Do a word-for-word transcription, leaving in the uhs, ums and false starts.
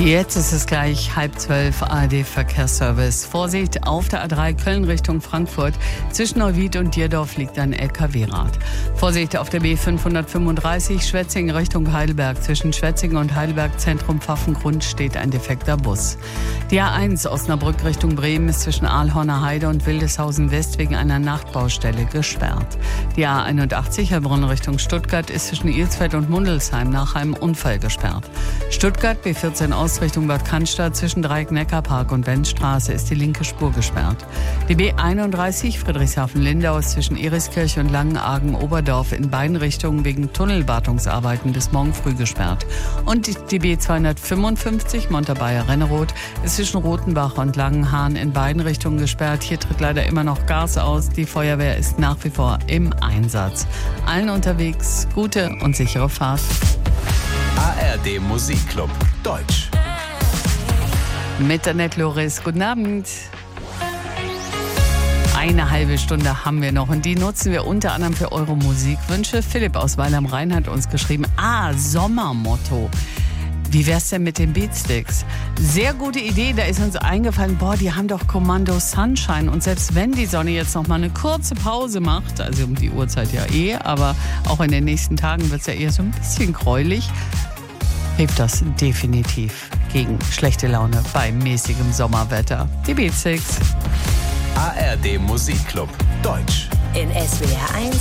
Jetzt ist es gleich halb zwölf, A R D-Verkehrsservice. Vorsicht, auf der A drei Köln Richtung Frankfurt. Zwischen Neuwied und Dierdorf liegt ein L K W-Rad. Vorsicht auf der B fünfhundertfünfunddreißig Schwetzingen Richtung Heidelberg. Zwischen Schwetzingen und Heidelberg Zentrum Pfaffengrund steht ein defekter Bus. Die A eins Osnabrück Richtung Bremen ist zwischen Aalhorner Heide und Wildeshausen West wegen einer Nachtbaustelle gesperrt. Die A einundachtzig Heilbronn Richtung Stuttgart ist zwischen Ilsfeld und Mundelsheim nach einem Unfall gesperrt. Stuttgart B vierzehn Ost Richtung Bad Cannstatt zwischen Dreieck-Neckarpark und Wendstraße ist die linke Spur gesperrt. Die B einunddreißig Friedrichshafen-Lindau ist zwischen Eriskirch und Langenargen-Oberdorf in beiden Richtungen wegen Tunnelwartungsarbeiten bis morgen früh gesperrt. Und die B zweihundertfünfundfünfzig Montabaur-Renneroth ist zwischen Rothenbach und Langenhahn in beiden Richtungen gesperrt. Hier tritt leider immer noch Gas aus. Die Feuerwehr ist nach wie vor im Einsatz. Allen unterwegs gute und sichere Fahrt. A R D Musikclub Deutsch. Mit Annette Loris. Guten Abend. Eine halbe Stunde haben wir noch und die nutzen wir unter anderem für eure Musikwünsche. Philipp aus Weil am Rhein hat uns geschrieben, ah, Sommermotto. Wie wär's denn mit den Beatsticks? Sehr gute Idee, da ist uns eingefallen, boah, die haben doch Kommando Sunshine. Und selbst wenn die Sonne jetzt noch mal eine kurze Pause macht, also um die Uhrzeit ja eh, aber auch in den nächsten Tagen wird's ja eher so ein bisschen gräulich, hilft das definitiv gegen schlechte Laune bei mäßigem Sommerwetter. Die Beatsticks. A R D Musikclub Deutsch. In S W R eins,